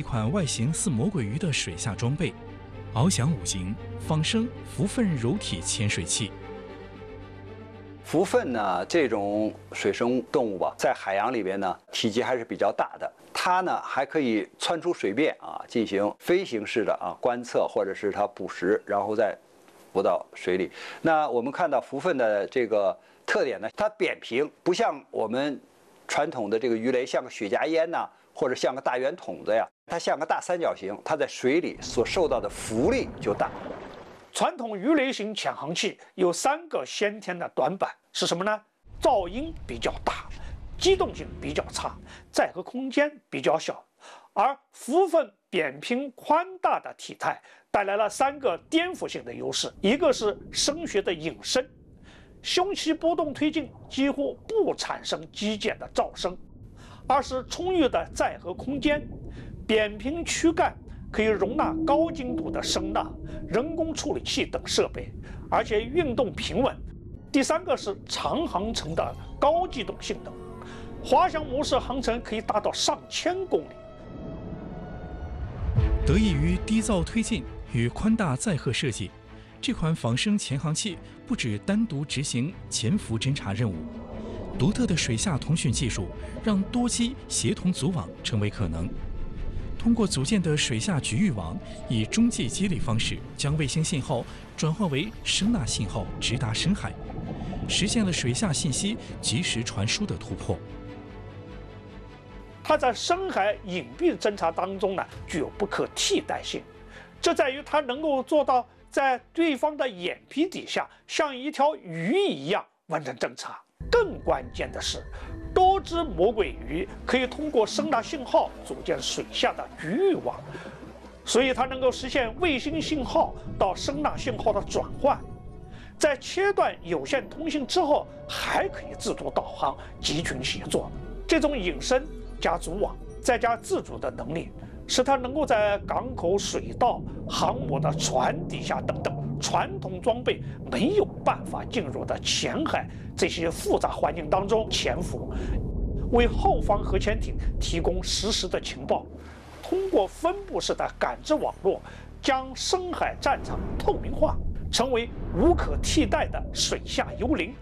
款外形似魔鬼鱼的水下装备——翱翔五型仿生浮粪柔体潜水器。 浮粪呢，这种水生动物吧，在海洋里边呢，体积还是比较大的。它呢还可以窜出水面啊，进行飞行式的观测，或者是它捕食，然后再浮到水里。那我们看到浮粪的这个特点呢，它扁平，不像我们传统的这个鱼雷像个雪茄烟呐，或者像个大圆筒子呀，它像个大三角形，它在水里所受到的浮力就大。 传统鱼雷型潜航器有3个先天的短板是什么呢？噪音比较大，机动性比较差，载荷空间比较小。而浮粪扁平宽大的体态带来了3个颠覆性的优势：一个是声学的隐身，胸鳍波动推进几乎不产生机械的噪声；二是充裕的载荷空间，扁平躯干可以容纳高精度的声呐、人工处理器等设备，而且运动平稳。第3个是长航程的高机动性能，滑翔模式航程可以达到上千公里。 得益于低噪推进与宽大载荷设计，这款仿生潜航器不只单独执行潜伏侦察任务，独特的水下通讯技术让多机协同组网成为可能。通过组建的水下局域网，以中继接力方式将卫星信号转换为声呐信号，直达深海，实现了水下信息及时传输的突破。 它在深海隐蔽侦察当中呢，具有不可替代性。这在于它能够做到在对方的眼皮底下，像一条鱼一样完成侦察。更关键的是，多只魔鬼鱼可以通过声呐信号组建水下的局域网，所以它能够实现卫星信号到声呐信号的转换。在切断有线通信之后，还可以自主导航、集群协作。这种隐身加组网再加自主的能力，使它能够在港口、水道、航母的船底下等等传统装备没有办法进入的浅海这些复杂环境当中潜伏，为后方核潜艇提供实时的情报。通过分布式的感知网络，将深海战场透明化，成为无可替代的水下幽灵。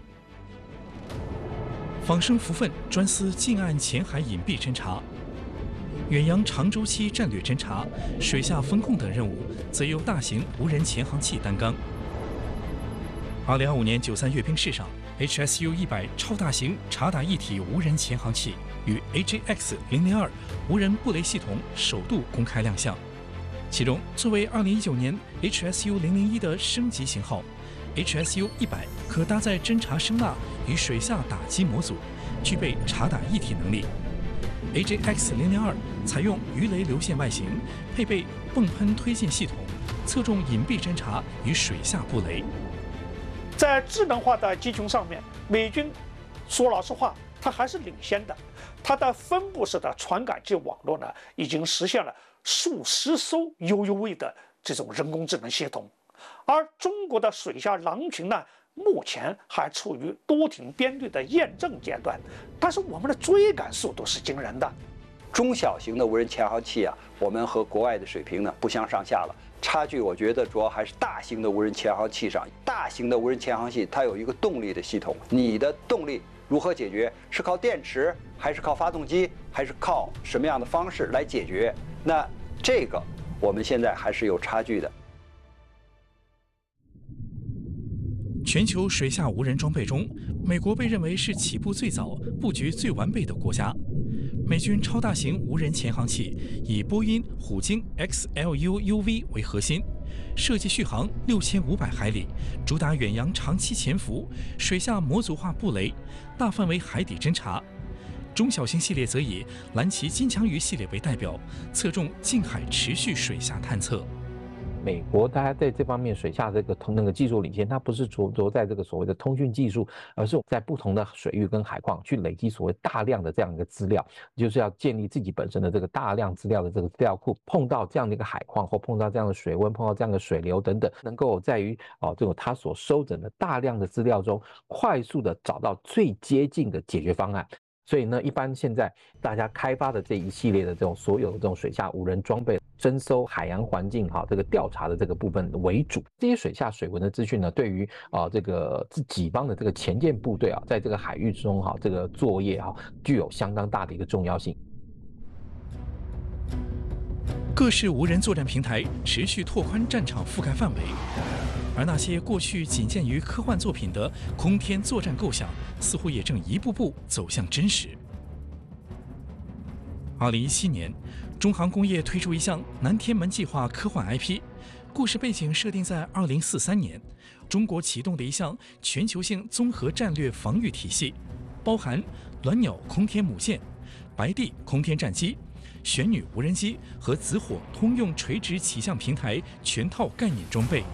仿生浮粪专司近岸浅海隐蔽侦察，远洋长周期战略侦察、水下风控等任务则由大型无人潜航器担纲。2025年93阅兵式上 ，HSU-100超大型察打一体无人潜航器与 AJX-002无人布雷系统首度公开亮相。其中，作为2019年 HSU-001的升级型号 ，HSU-100可搭载侦察声呐与水下打击模组，具备察打一体能力。AJX-002采用鱼雷流线外形，配备泵喷推进系统，侧重隐蔽侦察与水下布雷。 在智能化的机群上面，美军说老实话，它还是领先的。它的分布式的传感器网络呢，已经实现了数十艘 UUV 的这种人工智能系统，而中国的水下狼群呢，目前还处于多艇编队的验证阶段，但是我们的追赶速度是惊人的。 中小型的无人潜航器我们和国外的水平呢不相上下了，差距我觉得主要还是大型的无人潜航器上。大型的无人潜航器它有一个动力的系统，你的动力如何解决？是靠电池，还是靠发动机，还是靠什么样的方式来解决？那这个我们现在还是有差距的。 全球水下无人装备中，美国被认为是起步最早、布局最完备的国家。美军超大型无人潜航器以波音虎鲸 XLU-UV 为核心，设计续航6500海里，主打远洋长期潜伏、水下模组化布雷、大范围海底侦察。中小型系列则以蓝旗金枪鱼系列为代表，侧重近海持续水下探测。 美国大家在这方面水下这个技术领先，它不是着在这个所谓的通讯技术，而是在不同的水域跟海况去累积所谓大量的这样一个资料，就是要建立自己本身的这个大量资料的这个资料库。碰到这样的一个海况，或碰到这样的水温，碰到这样的水流等等，能够在于这种它所收整的大量的资料中，快速的找到最接近的解决方案。 所以呢，一般现在大家开发的这一系列的这种所有的这种水下无人装备，征收海洋环境这个调查的这个部分为主。这些水下水文的资讯呢，对于这个己方的这个前舰部队在这个海域中这个作业具有相当大的一个重要性。 各式无人作战平台持续拓宽战场覆盖范围，而那些过去仅见于科幻作品的空天作战构想，似乎也正一步步走向真实。2017年，中航工业推出一项南天门计划科幻 IP， 故事背景设定在2043年，中国启动的一项全球性综合战略防御体系，包含鸾鸟空天母舰、白帝空天战机、玄女无人机和紫火通用垂直起降平台全套概念装备。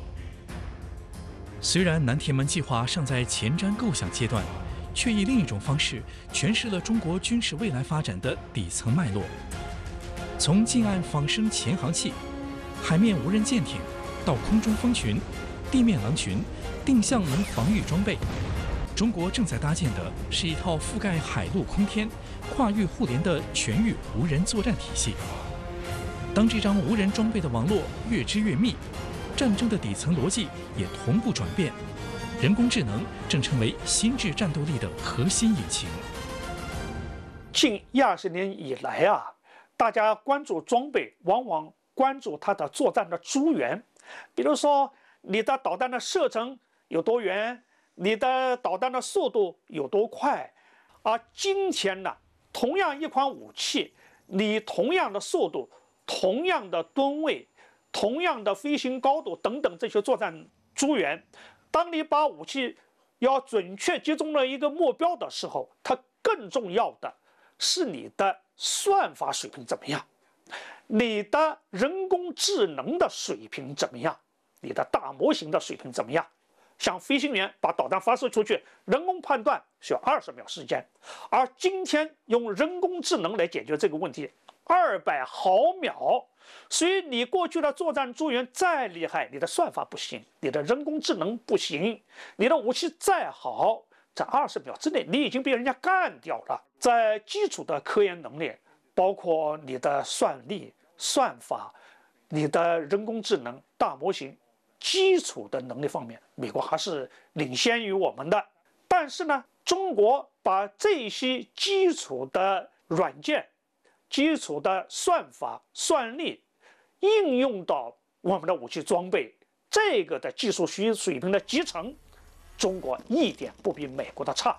虽然南天门计划尚在前瞻构想阶段，却以另一种方式诠释了中国军事未来发展的底层脉络。从近岸仿生潜航器、海面无人舰艇，到空中蜂群、地面狼群、定向能防御装备，中国正在搭建的是一套覆盖海陆空天、跨域互联的全域无人作战体系。当这张无人装备的网络越织越密，战争的底层逻辑也同步转变，人工智能正成为心智战斗力的核心引擎。 近20年以来大家关注装备，往往关注它的作战的资源，比如说你的导弹的射程有多远，你的导弹的速度有多快。而今天呢，同样一款武器，你同样的速度、同样的吨位、同样的飞行高度等等这些作战资源，当你把武器要准确击中了一个目标的时候，它更重要的是你的算法水平怎么样，你的人工智能的水平怎么样，你的大模型的水平怎么样。像飞行员把导弹发射出去，人工判断需要20秒时间，而今天用人工智能来解决这个问题，200毫秒。所以你过去的作战资源再厉害，你的算法不行，你的人工智能不行，你的武器再好，在20秒之内你已经被人家干掉了。在基础的科研能力，包括你的算力、算法、你的人工智能、大模型基础的能力方面，美国还是领先于我们的。但是呢，中国把这些基础的软件、基础的算法、算力应用到我们的武器装备，这个的技术水平的集成，中国一点不比美国的差。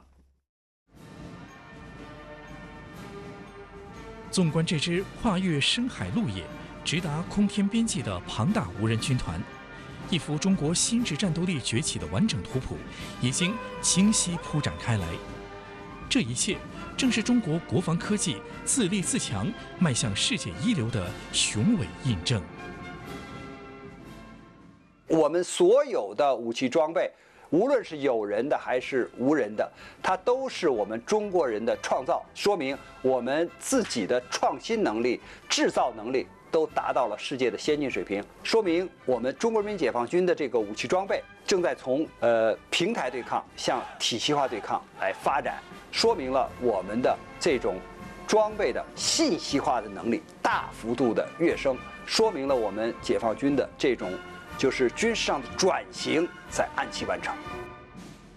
纵观这支跨越深海陆野、直达空天边际的庞大无人军团，一幅中国心智战斗力崛起的完整图谱已经清晰铺展开来。这一切正是中国国防科技自立自强、迈向世界一流的雄伟印证。 我们所有的武器装备，无论是有人的还是无人的，它都是我们中国人的创造，说明我们自己的创新能力、制造能力都达到了世界的先进水平，说明我们中国人民解放军的这个武器装备正在从平台对抗向体系化对抗来发展，说明了我们的这种装备的信息化的能力大幅度的跃升，说明了我们解放军的这种就是军事上的转型在按期完成。